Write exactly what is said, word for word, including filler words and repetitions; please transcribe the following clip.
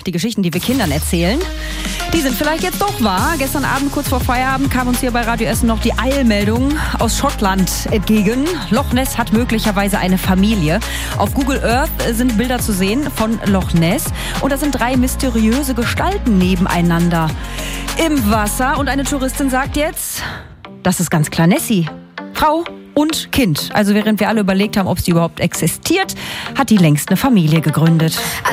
die Geschichten, die wir Kindern erzählen, die sind vielleicht jetzt doch wahr. Gestern Abend, kurz vor Feierabend, kam uns hier bei Radio Essen noch die Eilmeldung aus Schottland entgegen. Loch Ness hat möglicherweise eine Familie. Auf Google Earth sind Bilder zu sehen von Loch Ness. Und da sind drei mysteriöse Gestalten nebeneinander im Wasser. Und eine Touristin sagt jetzt, das ist ganz klar Nessie. Frau und Kind. Also während wir alle überlegt haben, ob sie überhaupt existiert, hat die längst eine Familie gegründet.